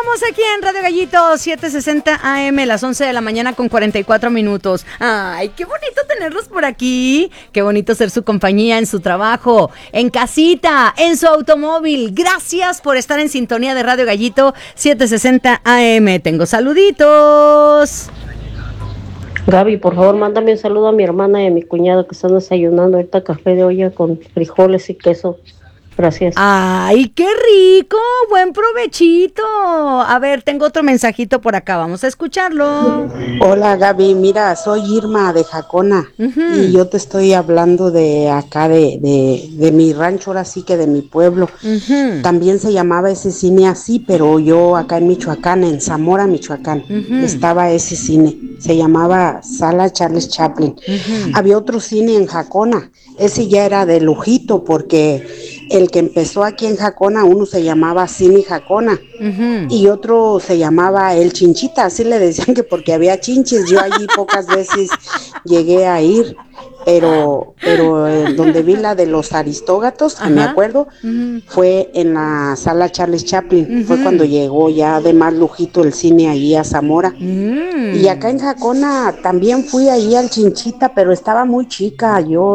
Estamos aquí en Radio Gallito 760 AM, las 11 de la mañana con 44 minutos. Ay, qué bonito tenerlos por aquí. Qué bonito ser su compañía en su trabajo, en casita, en su automóvil. Gracias por estar en sintonía de Radio Gallito 760 AM. Tengo saluditos. Gaby, por favor, mándame un saludo a mi hermana y a mi cuñado que están desayunando ahorita café de olla con frijoles y queso. Gracias. ¡Ay, qué rico! ¡Buen provechito! A ver, tengo otro mensajito por acá, vamos a escucharlo. Hola Gaby, mira, soy Irma de Jacona y yo te estoy hablando de acá, de mi rancho, ahora sí que de mi pueblo. También se llamaba ese cine así, pero yo acá en Michoacán, en Zamora, Michoacán, estaba ese cine. Se llamaba Sala Charles Chaplin. Había otro cine en Jacona, ese ya era de lujito porque el que empezó aquí en Jacona, uno se llamaba Cine Jacona y otro se llamaba El Chinchita, así le decían que porque había chinches. Yo allí pocas veces llegué a ir, pero donde vi la de los Aristógatos, que me acuerdo, fue en la Sala Charles Chaplin. Fue cuando llegó ya de más lujito el cine allí a Zamora. Y acá en Jacona también fui allí al Chinchita, pero estaba muy chica. Yo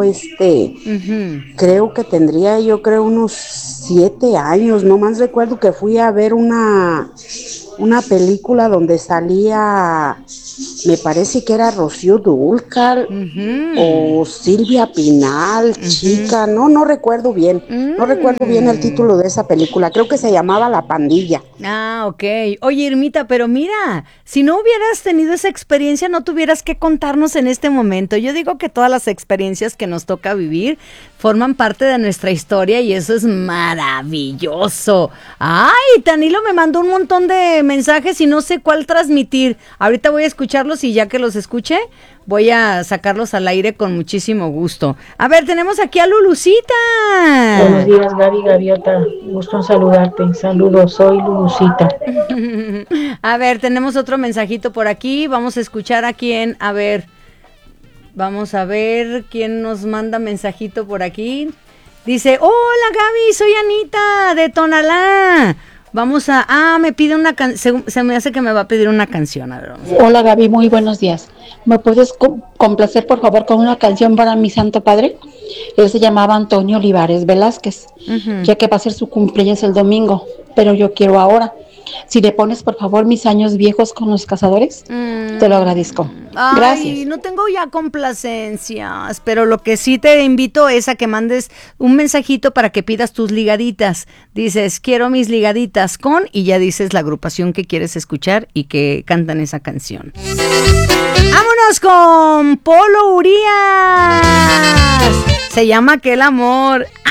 creo que tendría, unos 7 años. No más recuerdo que fui a ver una película donde salía, me parece que era Rocío Dúrcal o Silvia Pinal, chica, no recuerdo bien, no recuerdo bien el título de esa película, creo que se llamaba La Pandilla. Ah, ok. Oye, Irmita, pero mira, si no hubieras tenido esa experiencia, no tuvieras que contarnos en este momento. Yo digo que todas las experiencias que nos toca vivir forman parte de nuestra historia y eso es maravilloso. Ay, Tanilo me mandó un montón de mensajes y no sé cuál transmitir. Ahorita voy a escucharlos y ya que los escuche, voy a sacarlos al aire con muchísimo gusto. A ver, tenemos aquí a Lulucita. Buenos días, Gaby, Gaviota. Gusto en saludarte. Saludos, soy Lulucita. A ver, tenemos otro mensajito por aquí. Vamos a escuchar a quién. A ver, vamos a ver quién nos manda mensajito por aquí. Dice, hola Gaby, soy Anita de Tonalá. Vamos a... me pide una canción, se me hace que me va a pedir una canción. A ver, Hola Gaby, muy buenos días. ¿Me puedes complacer por favor con una canción para mi santo padre? Él se llamaba Antonio Olivares Velázquez, ya que va a ser su cumpleaños el domingo, pero yo quiero ahora. Si le pones por favor Mis años viejos con los cazadores, te lo agradezco. Gracias. Ay, no tengo ya complacencias, pero lo que sí te invito es a que mandes un mensajito para que pidas tus ligaditas. Dices, quiero mis ligaditas con, y ya dices la agrupación que quieres escuchar y que cantan esa canción. ¡Vámonos con Polo Urías! Se llama Aquel Amor.